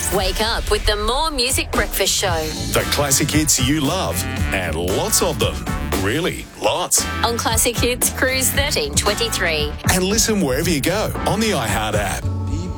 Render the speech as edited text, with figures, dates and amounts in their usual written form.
Wake up with the More Music Breakfast Show. The classic hits you love, and lots of them. Really, lots. On Classic Hits Cruise 1323. And listen wherever you go on the iHeart app.